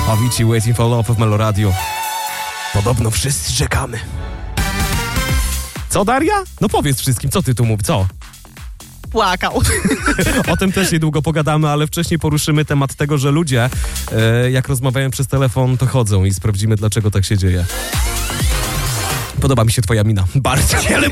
Avicii, Waiting for Love w Meloradio. Podobno wszyscy czekamy. Co, Daria? No powiedz wszystkim, co ty tu mów, co? Płakał. O tym też niedługo pogadamy, ale wcześniej poruszymy temat tego, że ludzie, jak rozmawiają przez telefon, to chodzą i sprawdzimy, dlaczego tak się dzieje. Podoba mi się twoja mina. Bardzo.